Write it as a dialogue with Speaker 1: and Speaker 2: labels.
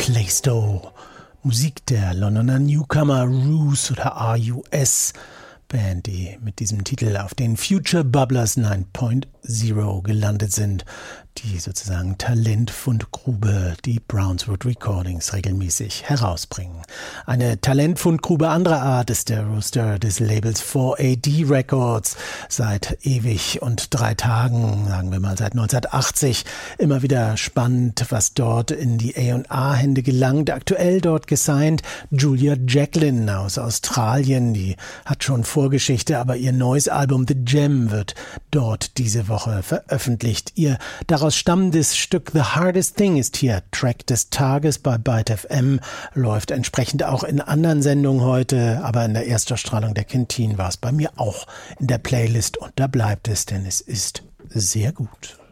Speaker 1: Claystowe. Musik der Londoner Newcomer Ruse oder RUS, Band, die mit diesem Titel auf den Future Bubblers 9.0 gelandet sind, die sozusagen Talentfundgrube, die Brownswood Recordings regelmäßig herausbringen. Eine Talentfundgrube anderer Art ist der Rooster des Labels 4AD Records. Seit ewig und 3 Tagen, sagen wir mal seit 1980, immer wieder spannend, was dort in die A&R-Hände gelangt. Aktuell dort gesigned Julia Jacklin aus Australien, die hat schon Vorgeschichte, aber ihr neues Album The Gem wird dort diese Woche veröffentlicht. Ihr daraus stammendes Stück The Hardest Thing ist hier Track des Tages bei Byte FM, läuft entsprechend auch in anderen Sendungen heute, aber in der Erstausstrahlung der Canteen war es bei mir auch in der Playlist und da bleibt es, denn es ist sehr gut.